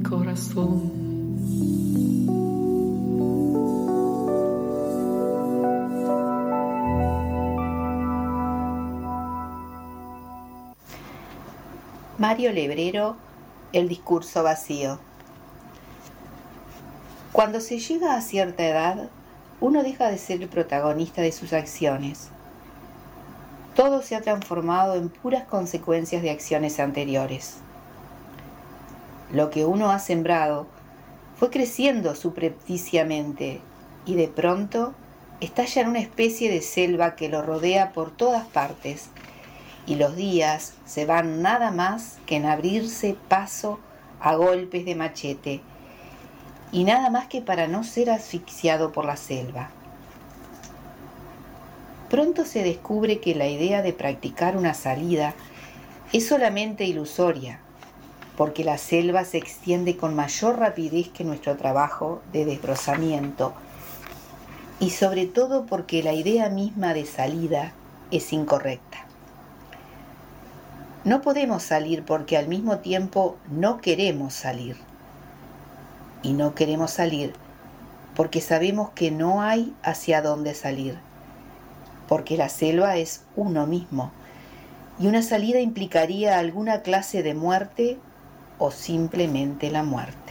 corazón. Mario Lebrero, el discurso vacío. Cuando se llega a cierta edad, uno deja de ser el protagonista de sus acciones. Todo se ha transformado en puras consecuencias de acciones anteriores. Lo que uno ha sembrado fue creciendo subrepticiamente y de pronto estalla en una especie de selva que lo rodea por todas partes, y los días se van nada más que en abrirse paso a golpes de machete, y nada más que para no ser asfixiado por la selva. Pronto se descubre que la idea de practicar una salida es solamente ilusoria, porque la selva se extiende con mayor rapidez que nuestro trabajo de desbrozamiento, y sobre todo porque la idea misma de salida es incorrecta. No podemos salir porque al mismo tiempo no queremos salir. Y no queremos salir porque sabemos que no hay hacia dónde salir, porque la selva es uno mismo, y una salida implicaría alguna clase de muerte o simplemente la muerte.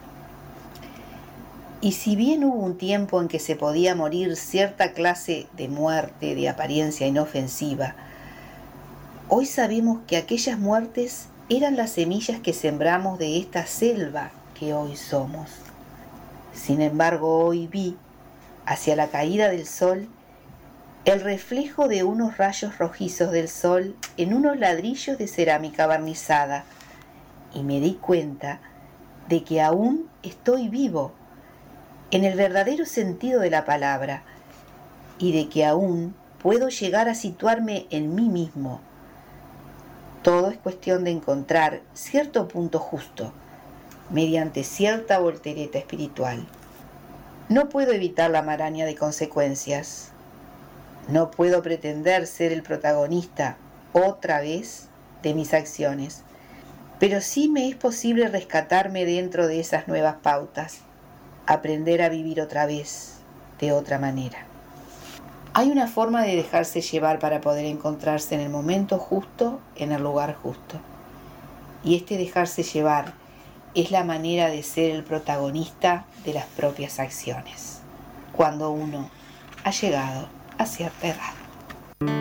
Y si bien hubo un tiempo en que se podía morir cierta clase de muerte de apariencia inofensiva, hoy sabemos que aquellas muertes eran las semillas que sembramos de esta selva que hoy somos. Sin embargo, hoy vi, hacia la caída del sol, el reflejo de unos rayos rojizos del sol en unos ladrillos de cerámica barnizada, y me di cuenta de que aún estoy vivo, en el verdadero sentido de la palabra, y de que aún puedo llegar a situarme en mí mismo. Todo es cuestión de encontrar cierto punto justo, mediante cierta voltereta espiritual. No puedo evitar la maraña de consecuencias. No puedo pretender ser el protagonista otra vez de mis acciones, pero sí me es posible rescatarme dentro de esas nuevas pautas, aprender a vivir otra vez, de otra manera. Hay una forma de dejarse llevar para poder encontrarse en el momento justo, en el lugar justo. Y este dejarse llevar es la manera de ser el protagonista de las propias acciones, cuando uno ha llegado a cierta edad.